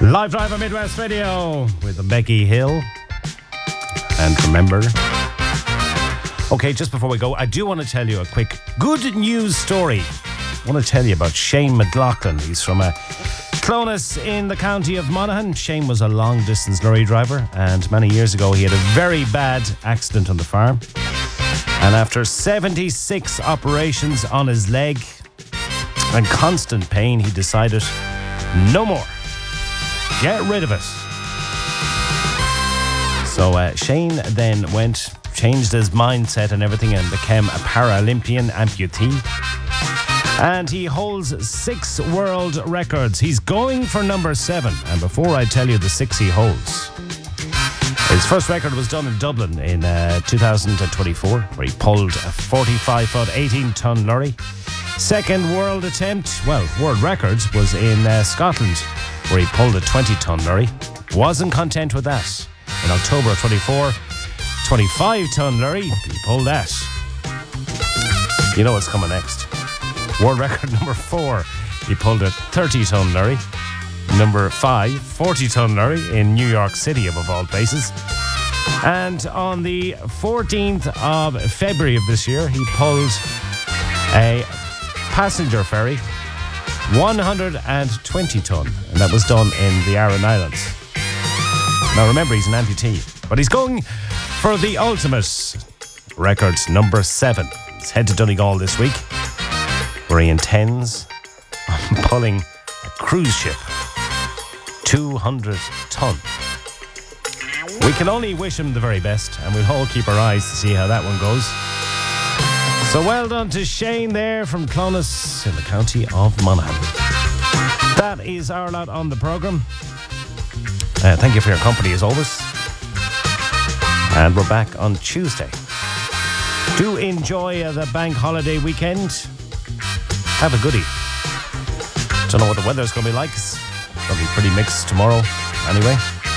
Live Drive on Midwest Radio with Becky Hill. And remember... Okay, just before we go, I do want to tell you a quick good news story. I want to tell you about Shane McLaughlin. He's from Clonus in the county of Monaghan. Shane was a long-distance lorry driver, and many years ago he had a very bad accident on the farm. And after 76 operations on his leg and constant pain, he decided no more. Get rid of it. So Shane then changed his mindset and everything and became a Paralympian amputee. And he holds 6 world records. He's going for number 7. And before I tell you the 6 he holds, his first record was done in Dublin in 2024, where he pulled a 45-foot, 18-ton lorry. Second world record was in Scotland, where he pulled a 20-ton lorry. Wasn't content with that. In October of 24, 25-ton lorry, he pulled that. You know what's coming next. World record number 4, he pulled a 30-ton lorry. Number 5, 40-ton lorry in New York City, above all places. And on the 14th of February of this year, he pulled a passenger ferry, 120-ton, and that was done in the Aran Islands. Now remember, he's an amputee, but he's going for the ultimate record, number 7. He's head to Donegal this week, where he intends on pulling a cruise ship, 200 ton. We can only wish him the very best, and we'll all keep our eyes to see how that one goes. So well done to Shane there from Clonus in the county of Monaghan. That is our lot on the programme. Thank you for your company as always. And we're back on Tuesday. Do enjoy the bank holiday weekend. Have a goodie. Don't know what the weather's going to be like. It's going to be pretty mixed tomorrow anyway.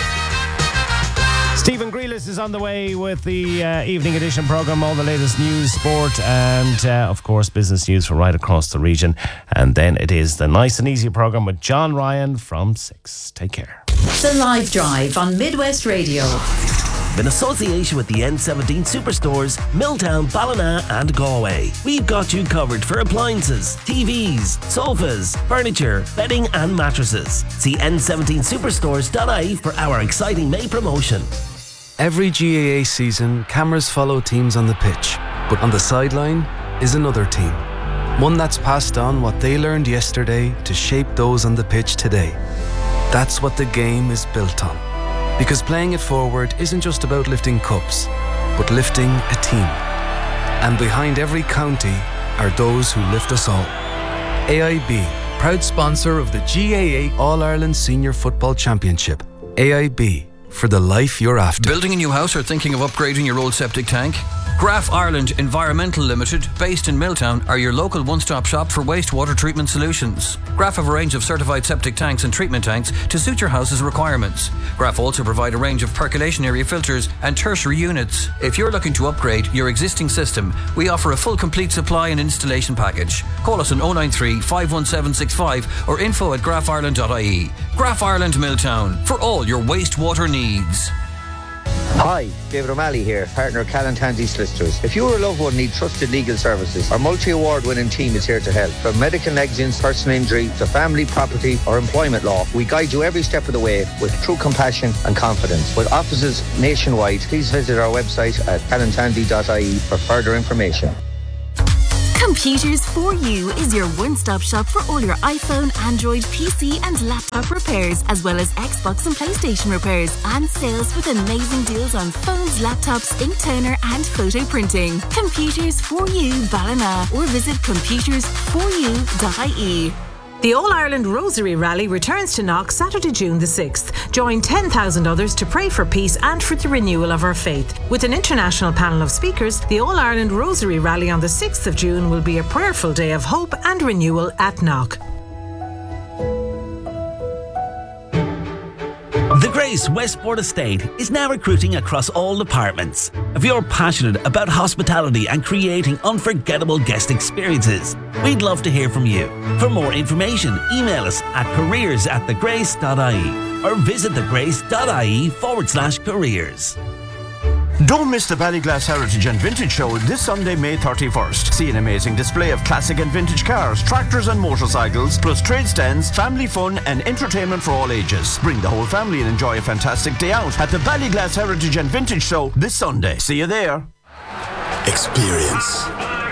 Stephen Grealis is on the way with the evening edition programme, all the latest news, sport and of course business news from right across the region. And then it is the nice and easy programme with John Ryan from 6. Take care. The Live Drive on Midwest Radio. In association with the N17 Superstores, Milltown, Ballina and Galway. We've got you covered for appliances, TVs, sofas, furniture, bedding and mattresses. See n17superstores.ie for our exciting May promotion. Every GAA season, cameras follow teams on the pitch, but on the sideline is another team. One that's passed on what they learned yesterday to shape those on the pitch today. That's what the game is built on. Because playing it forward isn't just about lifting cups, but lifting a team. And behind every county are those who lift us all. AIB, proud sponsor of the GAA All-Ireland Senior Football Championship. AIB, for the life you're after. Building a new house or thinking of upgrading your old septic tank? Graf Ireland Environmental Limited, based in Milltown, are your local one-stop shop for wastewater treatment solutions. Graf have a range of certified septic tanks and treatment tanks to suit your house's requirements. Graf also provide a range of percolation area filters and tertiary units. If you're looking to upgrade your existing system, we offer a full complete supply and installation package. Call us on 093 51765 or info@grafireland.ie. Graf Ireland Milltown, for all your wastewater needs. Hi, David O'Malley here, partner of Callan Tansey Solicitors. If you or a loved one need trusted legal services, our multi-award winning team is here to help. From medical negligence, personal injury, to family, property or employment law, we guide you every step of the way with true compassion and confidence. With offices nationwide, please visit our website at callantansey.ie for further information. Computers for You is your one-stop shop for all your iPhone, Android, PC and laptop repairs, as well as Xbox and PlayStation repairs and sales with amazing deals on phones, laptops, ink toner and photo printing. Computers for You Ballina, or visit computersforyou.ie. The All-Ireland Rosary Rally returns to Knock Saturday, June the 6th. Join 10,000 others to pray for peace and for the renewal of our faith. With an international panel of speakers, the All-Ireland Rosary Rally on the 6th of June will be a prayerful day of hope and renewal at Knock. The Grace Westport Estate is now recruiting across all departments. If you're passionate about hospitality and creating unforgettable guest experiences, We'd love to hear from you. For more information, email us at careers@thegrace.ie or visit thegrace.ie/careers. Don't miss the Ballyglass Heritage and Vintage Show this Sunday, May 31st. See an amazing display of classic and vintage cars, tractors and motorcycles, plus trade stands, family fun and entertainment for all ages. Bring the whole family and enjoy a fantastic day out at the Ballyglass Heritage and Vintage Show this Sunday. See you there. Experience.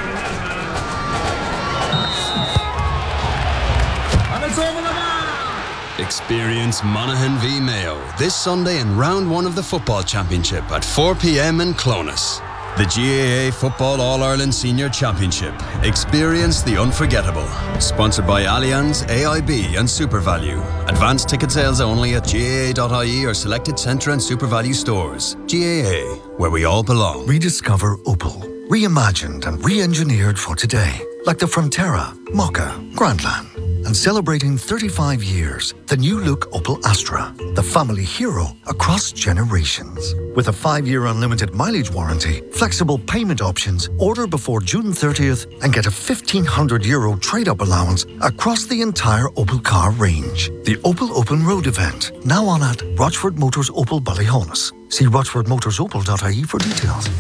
Experience Monaghan v Mayo this Sunday in round 1 of the Football Championship at 4 p.m. in Clones. The GAA Football All-Ireland Senior Championship. Experience the unforgettable. Sponsored by Allianz, AIB and SuperValu. Advanced ticket sales only at GAA.ie or selected Centre and SuperValu stores. GAA, where we all belong. Rediscover Opel. Reimagined and re-engineered for today. Like the Frontera, Mokka, Grandland. And celebrating 35 years, the new look Opel Astra, the family hero across generations. With a 5-year unlimited mileage warranty, flexible payment options, order before June 30th and get a €1,500 trade-up allowance across the entire Opel car range. The Opel Open Road event, now on at Rochford Motors Opel Ballyhonus. See rochfordmotorsopel.ie for details.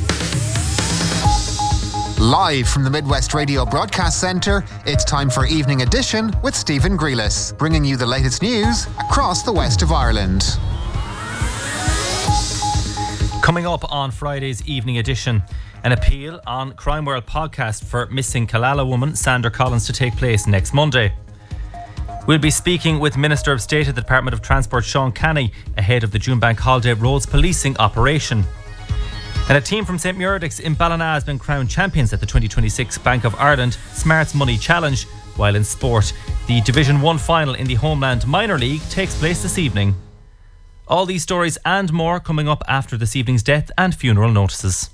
Live from the Midwest Radio Broadcast Centre, it's time for Evening Edition with Stephen Grealis, bringing you the latest news across the west of Ireland. Coming up on Friday's Evening Edition, an appeal on Crime World podcast for missing Killala woman Sandra Collins to take place next Monday. We'll be speaking with Minister of State at the Department of Transport Sean Canny ahead of the June Bank Holiday roads policing operation. And a team from St Muredix in Ballina has been crowned champions at the 2026 Bank of Ireland Smarts Money Challenge. While in sport, the Division 1 final in the Homeland Minor League takes place this evening. All these stories and more coming up after this evening's death and funeral notices.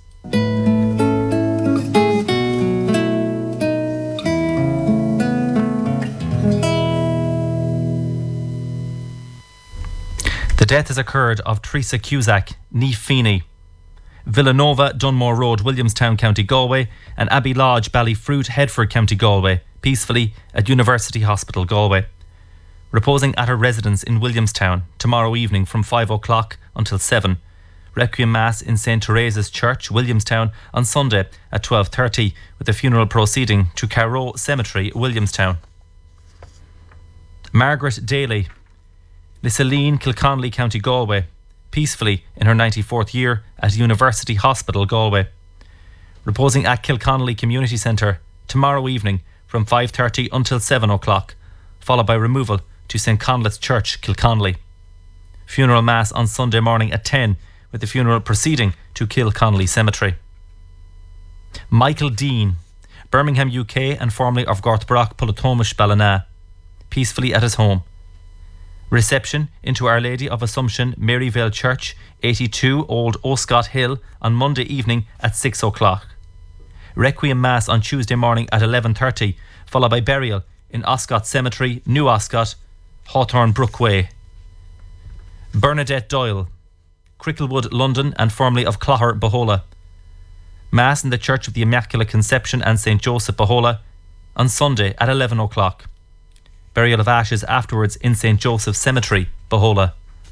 The death has occurred of Teresa Cusack, ní Feeney, Villanova, Dunmore Road, Williamstown, County Galway, and Abbey Lodge, Ballyfruit, Headford, County Galway, peacefully at University Hospital, Galway. Reposing at her residence in Williamstown tomorrow evening from 5 o'clock until 7. Requiem Mass in St Teresa's Church, Williamstown, on Sunday at 12:30, with the funeral proceeding to Carrow Cemetery, Williamstown. Margaret Daly, Lissaleen, Kilconnelly, County Galway, peacefully in her 94th year at University Hospital, Galway. Reposing at Kilconnelly Community Centre tomorrow evening from 5:30 until 7 o'clock, followed by removal to St Conleth's Church, Kilconnelly. Funeral Mass on Sunday morning at 10, with the funeral proceeding to Kilconnelly Cemetery. Michael Dean, Birmingham, UK, and formerly of Gorthbrock, Pullatomish, Ballina, peacefully at his home. Reception into Our Lady of Assumption, Maryvale Church, 82 Old Oscott Hill, on Monday evening at 6 o'clock. Requiem Mass on Tuesday morning at 11:30, followed by burial in Oscott Cemetery, New Oscott, Hawthorne Brook Way. Bernadette Doyle, Cricklewood, London, and formerly of Clogher, Bohola. Mass in the Church of the Immaculate Conception and St Joseph, Bohola, on Sunday at 11 o'clock. Burial of ashes afterwards in St Joseph's Cemetery, Bohola.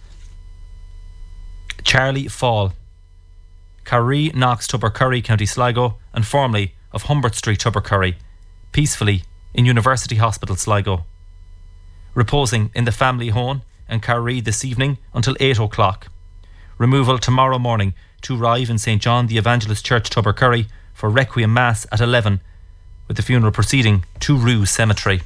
Charlie Fall, Carree, Knox, Tubbercurry, County Sligo, and formerly of Humbert Street, Tubbercurry, peacefully in University Hospital, Sligo. Reposing in the family home in Carree this evening until 8 o'clock. Removal tomorrow morning to arrive in St John the Evangelist Church, Tubbercurry, for Requiem Mass at 11, with the funeral proceeding to Rue Cemetery.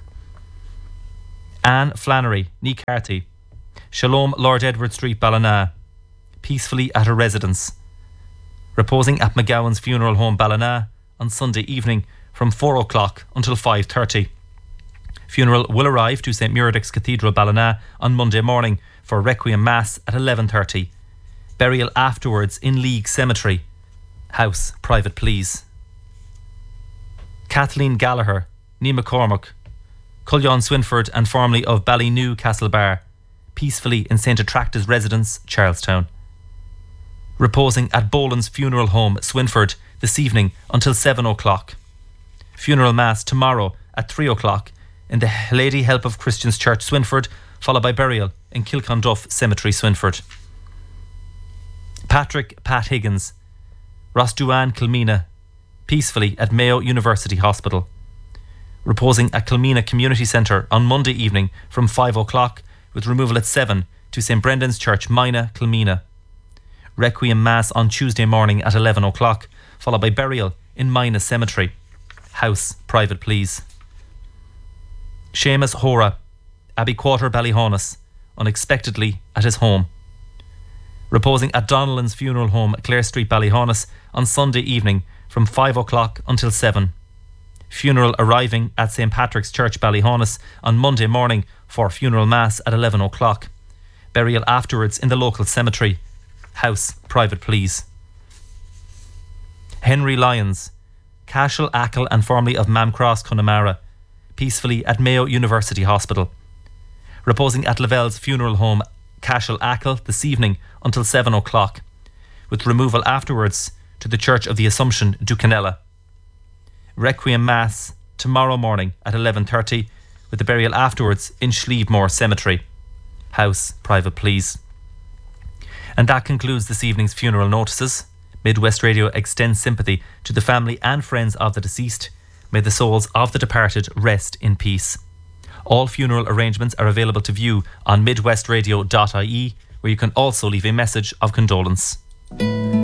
Anne Flannery, ní Carthy, Shalom, Lord Edward Street, Ballina, peacefully at her residence. Reposing at McGowan's Funeral Home, Ballina, on Sunday evening from 4 o'clock until 5:30. Funeral will arrive to St Muredix Cathedral, Ballina, on Monday morning for Requiem Mass at 11:30. Burial afterwards in League Cemetery. House, private please. Kathleen Gallagher, ní McCormack, Cullion Swinford, and formerly of Ballynew, Castlebar, peacefully in St Attracta's residence, Charlestown. Reposing at Boland's Funeral Home, Swinford, this evening until 7 o'clock. Funeral Mass tomorrow at 3 o'clock in the Lady Help of Christians Church, Swinford, followed by burial in Kilconduff Cemetery, Swinford. Patrick Pat Higgins, Rosduan Kilmina, peacefully at Mayo University Hospital. Reposing at Kilmina Community Centre on Monday evening from 5 o'clock with removal at 7 to St Brendan's Church, Mina, Kilmina. Requiem Mass on Tuesday morning at 11 o'clock, followed by burial in Mina Cemetery. House, private please. Seamus Hora, Abbey Quarter, Ballyhonus, unexpectedly at his home. Reposing at Donnellan's Funeral Home, Clare Street, Ballyhonus on Sunday evening from 5 o'clock until 7. Funeral arriving at St Patrick's Church, Ballyhonus on Monday morning for funeral mass at 11 o'clock. Burial afterwards in the local cemetery. House, private please. Henry Lyons, Cashel Ackle and formerly of Mamcross, Connemara, peacefully at Mayo University Hospital. Reposing at Lavelle's Funeral Home, Cashel Ackle, this evening until 7 o'clock, with removal afterwards to the Church of the Assumption, Ducanella. Requiem Mass tomorrow morning at 11:30, with the burial afterwards in Schlievemore Cemetery. House, private please. And that concludes this evening's funeral notices. Midwest Radio extends sympathy to the family and friends of the deceased. May the souls of the departed rest in peace. All funeral arrangements are available to view on midwestradio.ie, where you can also leave a message of condolence.